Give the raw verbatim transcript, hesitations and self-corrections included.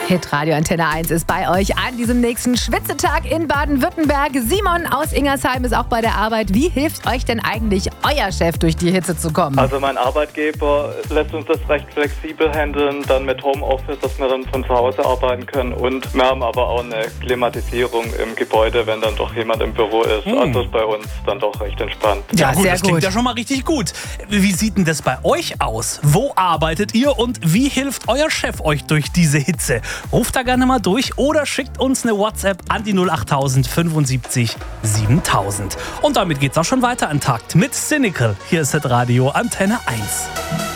Hitradio Antenne eins ist bei euch an diesem nächsten Schwitzetag in Baden-Württemberg. Simon aus Ingersheim ist auch bei der Arbeit. Wie hilft euch denn eigentlich euer Chef, durch die Hitze zu kommen? Also mein Arbeitgeber lässt uns das recht flexibel handeln, dann mit Homeoffice, dass wir dann von zu Hause arbeiten können. Und wir haben aber auch eine Klimatisierung im Gebäude, wenn dann doch jemand im Büro ist. Hm. Also ist bei uns dann doch recht entspannt. Ja, Ja, gut, sehr das klingt gut. ja schon mal richtig gut. Wie sieht denn das bei euch aus? Wo arbeitet ihr und wie hilft euer Chef euch durch diese Hitze? Ruft da gerne mal durch oder schickt uns eine WhatsApp an die null achttausend fünfundsiebzig siebentausend. Und damit geht's auch schon weiter an Takt mit Cynical. Hier ist das Radio Antenne eins.